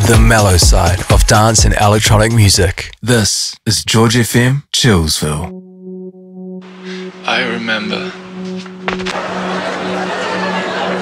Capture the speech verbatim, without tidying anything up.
The mellow side of dance and electronic music. This is George F M, Chillsville. I remember